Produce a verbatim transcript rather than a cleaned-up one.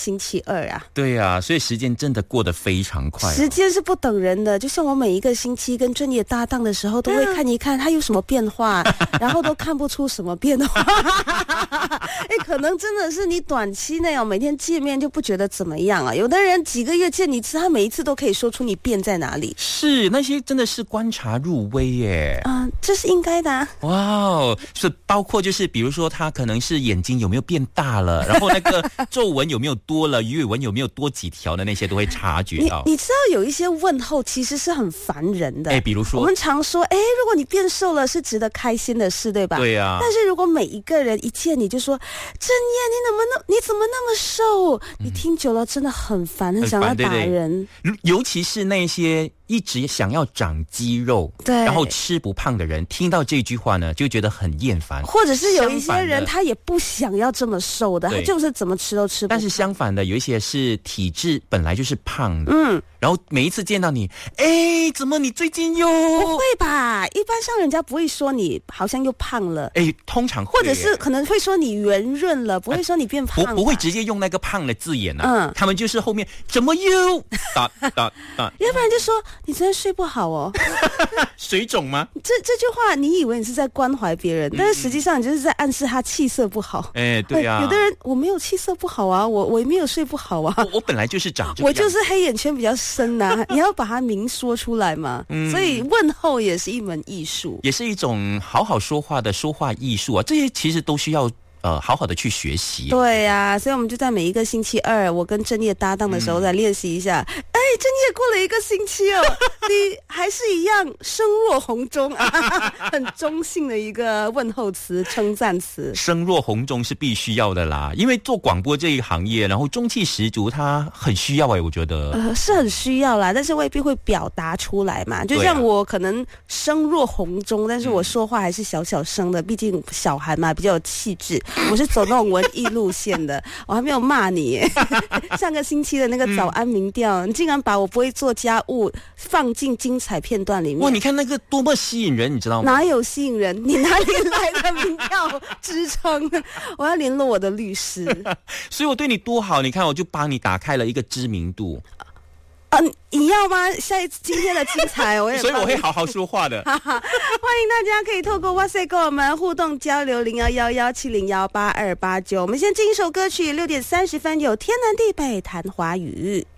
星期二啊。 对啊，所以时间真的过得非常快、啊、 时间是不等人的，就像我每一个星期跟正业搭档的时候，都会看一看他有什么变化，然后都看不出什么变化。哎，可能真的是你短期内哦，每天见面就不觉得怎么样啊。有的人几个月见你一次，他每一次都可以说出你变在哪里。 是，那些真的是观察入微耶。 啊、呃，这是应该的、啊。 哇哦，是包括就是比如说他可能是眼睛有没有变大了，然后那个皱纹有没有多了，鱼尾纹有没有多几条的那些都会察觉到。 你你知道有一些问候其实是很烦人的。 哎，比如说我们常说，哎，如果你变瘦了是值得开心的事，对吧？ 对啊。 但是如果每一个人一见你就说正业你怎么那你怎么那么瘦、嗯、你听久了真的很烦，很想要打人。 对对，尤其是那些一直想要长肌肉， 对， 然后吃不胖的人，听到这句话呢，就觉得很厌烦。 或者是有一些人他也不想要这么瘦的，他就是怎么吃都吃不胖。 但是相反的，有一些是体质本来就是胖的， 嗯， 然后每一次见到你，哎，怎么你最近又…… 不会吧？一般上人家不会说你好像又胖了， 哎，通常会，或者是可能会说你圆润了，不会说你变胖了、 呃、不, 不会直接用那个胖的字眼啊， 嗯， 他们就是后面怎么又打打打， 要不然就说你真的睡不好哦， 水肿吗？ 这这句话你以为你是在关怀别人，嗯、但是实际上你就是在暗示他气色不好。 哎，对啊， 有的人我没有气色不好啊，我我也没有睡不好啊， 我, 我本来就是长这个样子， 我就是黑眼圈比较深呐、啊，你要把它明说出来嘛。嗯，所以问候也是一门艺术， 也是一种好好说话的说话艺术啊，这些其实都需要。呃，好好的去学习。 对呀、啊，所以我们就在每一个星期二，我跟正业搭档的时候再练习一下。哎、嗯，正业过了一个星期哦，你还是一样声若洪钟啊，很中性的一个问候词、称赞词。 声若洪钟是必须要的啦，因为做广播这一行业，然后中气十足，它很需要哎、欸，我觉得。 呃，是很需要啦，但是未必会表达出来嘛。就像我可能声若洪钟，但是我说话还是小小声的，毕竟小孩嘛，比较有气质。我是走那种文艺路线的，我还没有骂你。上个星期的那个早安民调、嗯，你竟然把我不会做家务放进精彩片段里面。 哇，你看那个多么吸引人，你知道吗？ 哪有吸引人？你哪里来的民调支撑？我要联络我的律师。 所以我对你多好，你看我就帮你打开了一个知名度。 啊，你要吗？下一次今天的精彩，我也所以我会好好说话的。 欢迎大家可以透过哇塞跟我们互动交流，零幺幺幺七零幺八二八九。我们先进一首歌曲，六点三十分有天南地北谈华语。